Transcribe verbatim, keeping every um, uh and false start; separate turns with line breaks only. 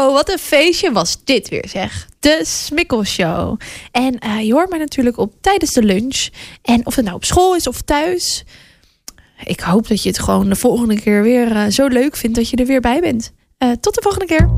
Zo, wat een feestje was dit weer, zeg. De Smikkelshow. En uh, je hoort mij natuurlijk op tijdens de lunch. En of het nou op school is of thuis. Ik hoop dat je het gewoon de volgende keer weer uh, zo leuk vindt dat je er weer bij bent. Uh, tot de volgende keer.